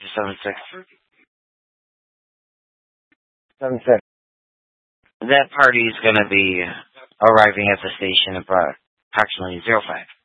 76. 76. That party is going to be arriving at the station about approximately 05.